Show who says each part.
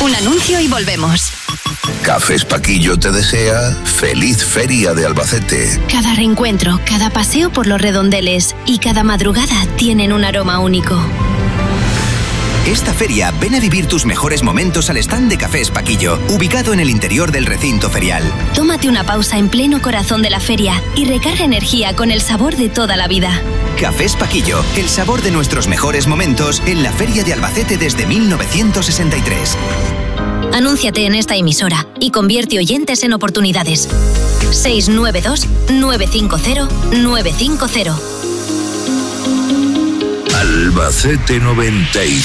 Speaker 1: Un anuncio y volvemos.
Speaker 2: Cafés Paquillo te desea feliz Feria de Albacete.
Speaker 1: Cada reencuentro, cada paseo por los redondeles y cada madrugada tienen un aroma único.
Speaker 3: Esta feria ven a vivir tus mejores momentos al stand de Cafés Paquillo, ubicado en el interior del recinto ferial.
Speaker 1: Tómate una pausa en pleno corazón de la feria y recarga energía con el sabor de toda la vida.
Speaker 3: Cafés Paquillo, el sabor de nuestros mejores momentos en la Feria de Albacete desde 1963.
Speaker 1: Anúnciate en esta emisora y convierte oyentes en oportunidades. 692-950-950.
Speaker 2: Albacete 95.